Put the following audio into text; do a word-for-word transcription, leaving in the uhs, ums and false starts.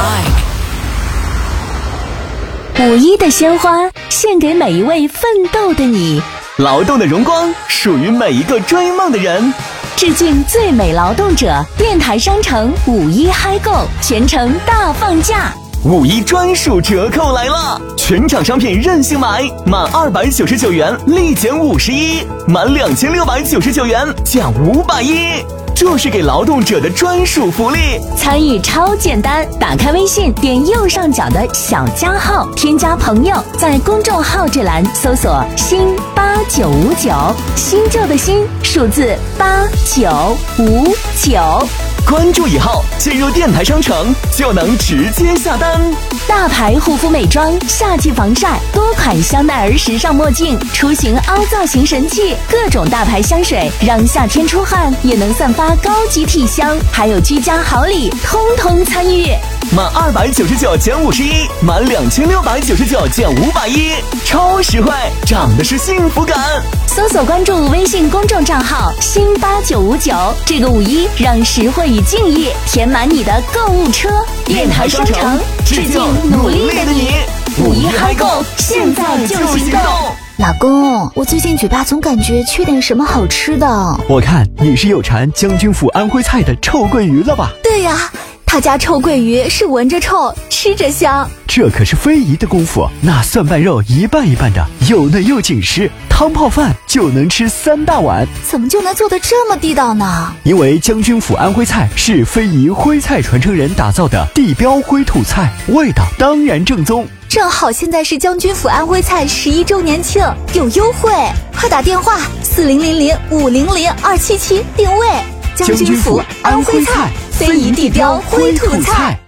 五一的鲜花献给每一位奋斗的你， 劳动的荣光属于每一个追梦的人。 致敬最美劳动者，电台商城五一嗨购，全程大放价， 五一专属折扣来了！全场商品任性买，满二百九十九元立减五十一，满两千六百九十九元减五百一。这是给劳动者的专属福利， 参与超简单，打开微信，点右上角的小加号，添加朋友，在公众号这栏搜索新八九五九，新旧的新，数字八九五九， 关注以后进入电台商城就能直接下单。 大牌护肤美妆，夏季防晒，多款香奈儿时尚墨镜，出行凹造型神器，各种大牌香水，让夏天出汗也能散发高级体香，还有居家好礼，通通参与。 满二百九十九减五十一，满两千六百九十九减五百一，超实惠，长的是幸福感。 搜索关注微信公众账号新八九五九，这个五一让实惠与敬意填满你的购物车。 电台商城致敬努力的你，五一嗨购，现在就行动。 老公，我最近嘴巴总感觉缺点什么好吃的。 我看你是有馋将军府安徽菜的臭鳜鱼了吧？ 对呀，他家臭鳜鱼是闻着臭，吃着香。 这可是非遗的功夫，那蒜瓣肉一半一半的，又嫩又紧实，汤泡饭就能吃三大碗。 怎么就能做得这么地道呢？ 因为将军府安徽菜是非遗徽菜传承人打造的地标徽土菜，味道当然正宗。 正好现在是将军府安徽菜十一周年庆，有优惠，快打电话四零零零五零零二七七定位。 将军府安徽菜，非遗地标徽土菜。